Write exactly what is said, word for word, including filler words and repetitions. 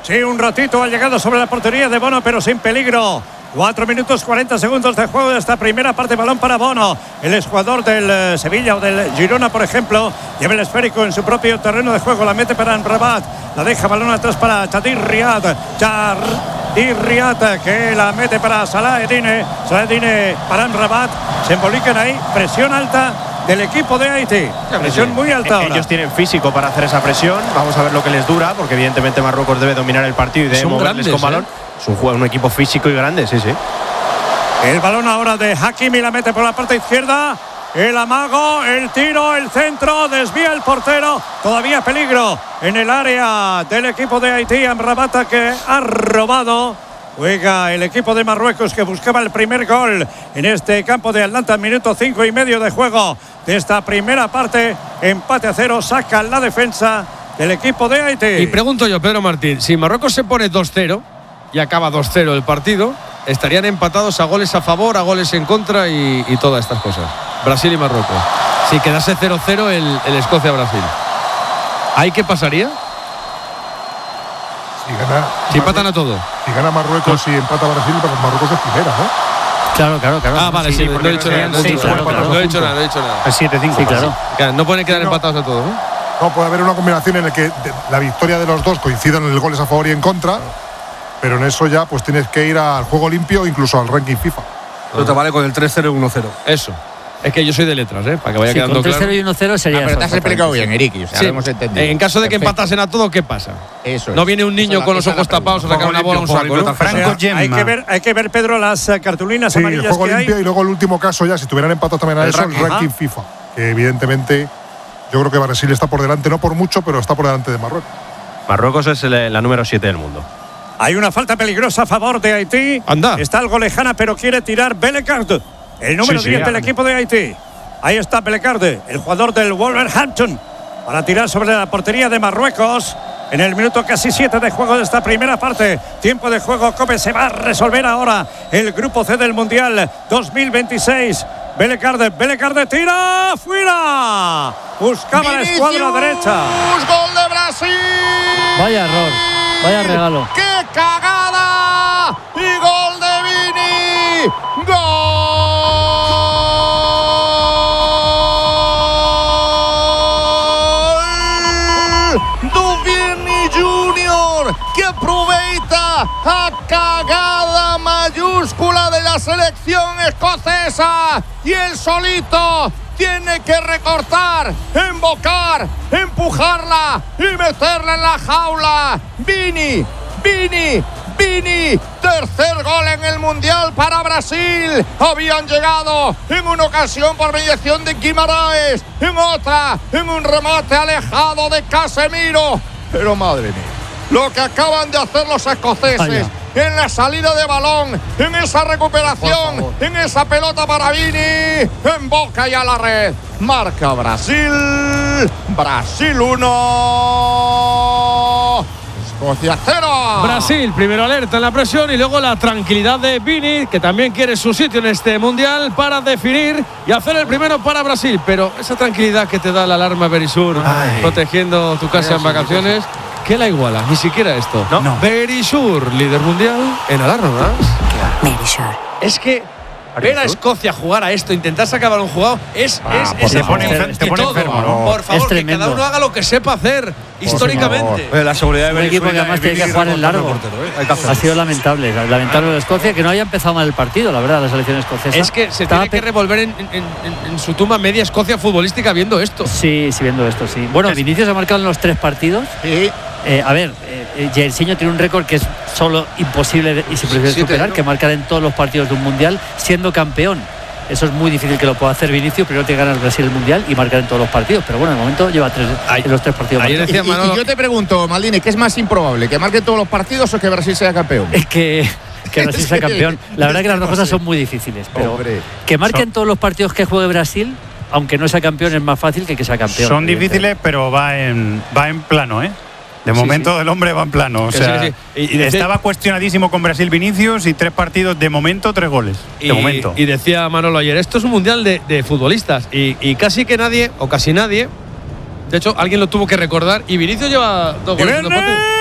Sí, un ratito ha llegado sobre la portería de Bono, pero sin peligro. Cuatro minutos cuarenta segundos de juego de esta primera parte. Balón para Bono. El exjugador del eh, Sevilla o del Girona, por ejemplo, lleva el esférico en su propio terreno de juego. La mete para Amrabat. La deja balón atrás para Chadir Riad. Chadir Riad que la mete para Salahedine. Salahedine para Amrabat. Se embolican ahí. Presión alta del equipo de Haití. Presión muy alta ahora. Ellos tienen físico para hacer esa presión. Vamos a ver lo que les dura, porque evidentemente Marruecos debe dominar el partido y debe moverles con balón. ¿eh? Es un, juego, un equipo físico y grande, sí, sí. El balón ahora de Hakimi, la mete por la parte izquierda. El amago, el tiro, el centro, desvía el portero. Todavía peligro en el área del equipo de Haití. Amrabat que ha robado. Juega el equipo de Marruecos que buscaba el primer gol en este campo de Atlanta. Minuto cinco y medio de juego de esta primera parte. Empate a cero, saca la defensa del equipo de Haití. Y pregunto yo, Pedro Martín, si Marruecos se pone dos cero y acaba dos cero el partido, estarían empatados a goles a favor, a goles en contra y, y todas estas cosas. Brasil y Marruecos. Si quedase cero cero el, el Escocia-Brasil. ¿Ahí qué pasaría? Si gana si empatan a todo. Si gana Marruecos y empata Brasil, pues Marruecos es primera, ¿no? Claro, claro, claro. Ah, vale, sí, sí, no he dicho nada. No he dicho nada, no he dicho nada. El siete cinco. Sí, claro. claro. No pueden quedar no, empatados a todos, ¿no? No, puede haber una combinación en la que la victoria de los dos coincida en el goles a favor y en contra, pero en eso ya pues tienes que ir al juego limpio, incluso al ranking FIFA. No te vale con el tres cero y uno cero. Eso. Es que yo soy de letras, ¿eh? Para que vaya sí, quedando con tres cero claro. y uno cero sería. Ah, pero te has explicado bien, Eric. O sea, sí. lo hemos entendido. En caso de que Perfecto. empatasen a todo, ¿qué pasa? Eso es. No viene un niño la, con los ojos tapados a sacar una bola a un saco, ¿no? Franco o sea, hay que ver, hay que ver, Pedro, las uh, cartulinas sí, amarillas el juego que limpio hay. Y luego el último caso ya, si tuvieran empatado también a el eso, ranking, el ranking ajá. FIFA. Que evidentemente yo creo que Brasil está por delante, no por mucho, pero está por delante de Marruecos. Marruecos es el, la número siete del mundo. Hay una falta peligrosa a favor de Haití. Anda. Está algo lejana, pero quiere tirar Belecard, el número sí, diez sí, del anda. equipo de Haití. Ahí está Belecard, el jugador del Wolverhampton, para tirar sobre la portería de Marruecos. En el minuto casi siete de juego de esta primera parte. Tiempo de juego, Cope. Se va a resolver ahora el grupo C del Mundial dos mil veintiséis. Belecard, Belecard tira fuera. Buscaba la escuadra derecha. ¡Gol de Brasil! Vaya error, vaya regalo. ¡Qué cagada! ¡Y gol de Vini! ¡Gol! Do Vini Junior, que aproveita a cagada mayúscula de la selección escocesa y el solito tiene que recortar, embocar, empujarla y meterla en la jaula. Vini, Vini, Vini, tercer gol en el Mundial para Brasil. Habían llegado en una ocasión por mediación de Guimaraes, en otra, en un remate alejado de Casemiro. Pero madre mía, lo que acaban de hacer los escoceses. Vaya. En la salida de balón, en esa recuperación, en esa pelota para Vini, en boca y a la red. Marca Brasil, Brasil uno, Escocia cero. Brasil, primero alerta en la presión y luego la tranquilidad de Vini, que también quiere su sitio en este Mundial para definir y hacer el primero para Brasil. Pero esa tranquilidad que te da la alarma Berisur, Ay. protegiendo tu casa en vacaciones, ¿qué la iguala? Ni siquiera esto. No. no. Berisur, líder mundial en alarmas. Berisur. Es que ver a Escocia jugar a esto, intentar sacar balón jugado, es, ah, es, es te pone, enfer te pone todo. enfermo, ¿no? Por favor, es que tremendo. cada uno haga lo que sepa hacer históricamente. La seguridad de un equipo que además tiene que jugar en largo. ¿eh? Ha sido lamentable, lamentable de Escocia, que no haya empezado mal el partido, la verdad, la selección escocesa. Es que se Estaba tiene que revolver en, en, en, en su tumba media Escocia futbolística viendo esto. Sí, sí, viendo esto, sí. Bueno, es... Vinicius ha marcado en los tres partidos. Sí. Eh, a ver, eh, Jairzinho tiene un récord que es solo imposible de, y se prefiere superar, ¿no? Que marcar en todos los partidos de un mundial siendo campeón. Eso es muy difícil que lo pueda hacer Vinicius. Primero tiene que ganar Brasil el mundial y marcar en todos los partidos. Pero bueno, de momento lleva tres Ay, en los tres partidos. Y, y, y yo te pregunto, Maldini, ¿qué es más improbable? ¿Que marque todos los partidos o que Brasil sea campeón? Es que, que Brasil sea campeón. La verdad es que las dos cosas son muy difíciles. Pero Hombre. que marque en todos los partidos que juegue Brasil, aunque no sea campeón, es más fácil que que sea campeón. Son difíciles, pero va en, va en plano, ¿eh? De sí, momento sí. el hombre va en plano. O sea, sí, sí. Y, y decía, estaba cuestionadísimo con Brasil Vinicius y tres partidos de momento, tres goles. Y, de momento. Y decía Manolo ayer, esto es un mundial de, de futbolistas. Y, y casi que nadie, o casi nadie, de hecho, alguien lo tuvo que recordar. Y Vinicius lleva dos goles.